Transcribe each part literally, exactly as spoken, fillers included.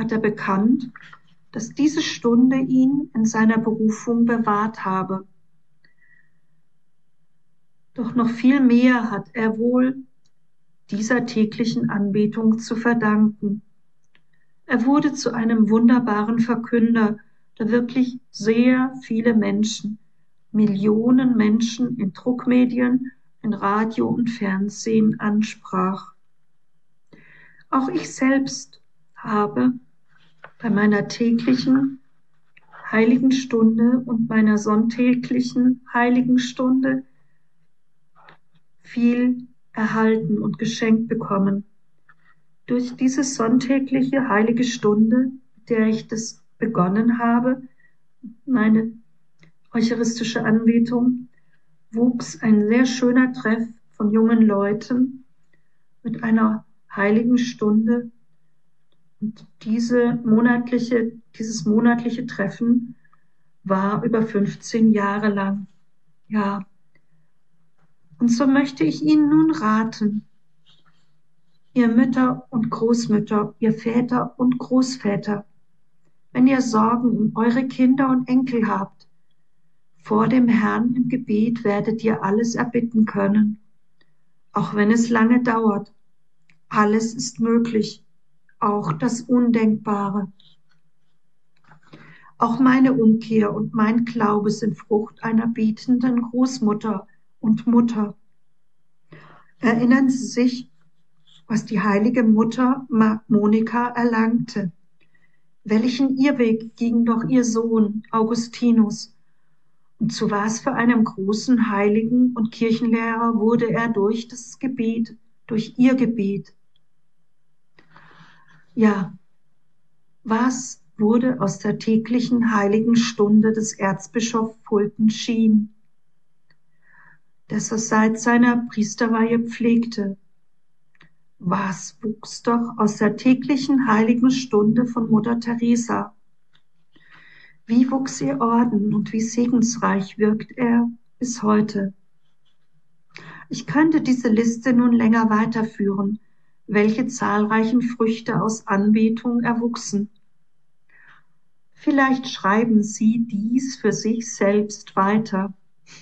hat er bekannt, dass diese Stunde ihn in seiner Berufung bewahrt habe. Doch noch viel mehr hat er wohl dieser täglichen Anbetung zu verdanken. Er wurde zu einem wunderbaren Verkünder, der wirklich sehr viele Menschen, Millionen Menschen in Druckmedien, in Radio und Fernsehen ansprach. Auch ich selbst habe bei meiner täglichen heiligen Stunde und meiner sonntäglichen heiligen Stunde viel erhalten und geschenkt bekommen. Durch diese sonntägliche heilige Stunde, mit der ich das begonnen habe, meine eucharistische Anbetung, wuchs ein sehr schöner Treff von jungen Leuten mit einer heiligen Stunde. Und diese monatliche, dieses monatliche Treffen war über fünfzehn Jahre lang. Ja. Und so möchte ich Ihnen nun raten, ihr Mütter und Großmütter, ihr Väter und Großväter, wenn ihr Sorgen um eure Kinder und Enkel habt, vor dem Herrn im Gebet werdet ihr alles erbitten können, auch wenn es lange dauert. Alles ist möglich, auch das Undenkbare. Auch meine Umkehr und mein Glaube sind Frucht einer betenden Großmutter und Mutter. Erinnern Sie sich, was die heilige Mutter Monika erlangte. Welchen Irrweg ging doch ihr Sohn Augustinus? Und zu was für einem großen Heiligen und Kirchenlehrer wurde er durch das Gebet, durch ihr Gebet? Ja, was wurde aus der täglichen heiligen Stunde des Erzbischofs Fulton Sheen, das er seit seiner Priesterweihe pflegte? Was wuchs doch aus der täglichen heiligen Stunde von Mutter Teresa? Wie wuchs ihr Orden und wie segensreich wirkt er bis heute? Ich könnte diese Liste nun länger weiterführen, welche zahlreichen Früchte aus Anbetung erwuchsen. Vielleicht schreiben Sie dies für sich selbst weiter.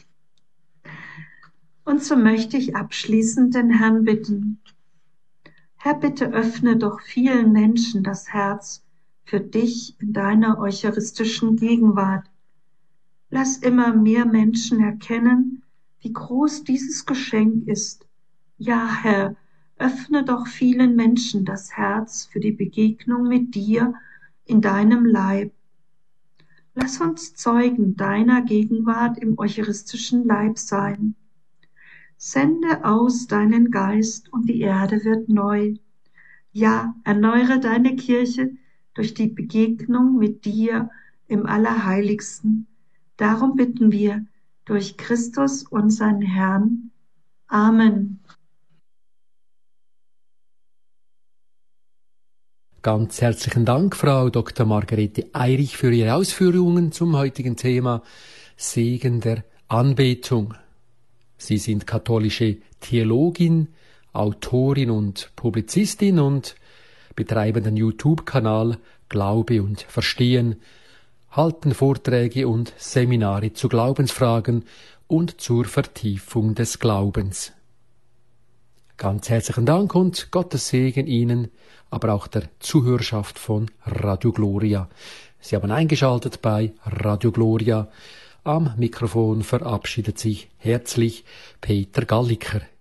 Und so möchte ich abschließend den Herrn bitten. Herr, bitte öffne doch vielen Menschen das Herz für dich in deiner eucharistischen Gegenwart. Lass immer mehr Menschen erkennen, wie groß dieses Geschenk ist. Ja, Herr, öffne doch vielen Menschen das Herz für die Begegnung mit dir in deinem Leib. Lass uns Zeugen deiner Gegenwart im eucharistischen Leib sein. Sende aus deinen Geist und die Erde wird neu. Ja, erneuere deine Kirche durch die Begegnung mit dir im Allerheiligsten. Darum bitten wir durch Christus, unseren Herrn. Amen. Ganz herzlichen Dank, Frau Doktor Margarete Eirich, für Ihre Ausführungen zum heutigen Thema Segen der Anbetung. Sie sind katholische Theologin, Autorin und Publizistin und betreiben den YouTube-Kanal Glaube und Verstehen, halten Vorträge und Seminare zu Glaubensfragen und zur Vertiefung des Glaubens. Ganz herzlichen Dank und Gottes Segen Ihnen, aber auch der Zuhörerschaft von Radio Gloria. Sie haben eingeschaltet bei Radio Gloria. Am Mikrofon verabschiedet sich herzlich Peter Galliker.